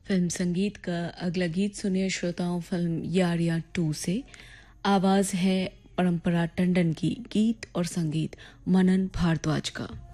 Film संगीत का अगला गीत सुनिए श्रोताओं। फिल्म यारियां 2 से आवाज है परंपरा टंडन की, गीत और संगीत मनन भारद्वाज का।